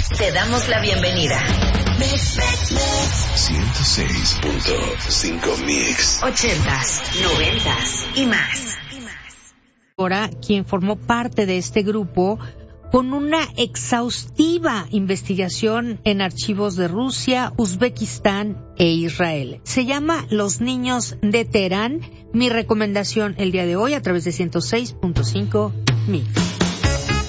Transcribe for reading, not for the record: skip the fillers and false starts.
Te damos la bienvenida. 106.5 Mix. 80s, 90s y más. Ahora, quien formó parte de este grupo con una exhaustiva investigación en archivos de Rusia, Uzbekistán e Israel. Se llama Los Niños de Teherán. Mi recomendación el día de hoy a través de 106.5 Mix.